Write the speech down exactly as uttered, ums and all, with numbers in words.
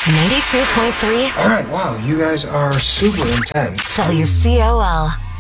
ninety-two point three All right, wow, you guys are super intense. W C O L.